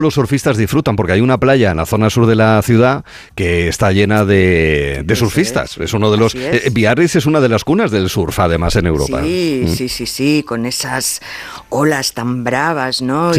los surfistas disfrutan, porque hay una playa en la zona sur de la ciudad que está llena de surfistas. Es uno de los... Biarritz es una de las cunas del surf, además, en Europa. Sí, sí, con esas olas tan bravas, ¿no? Sí.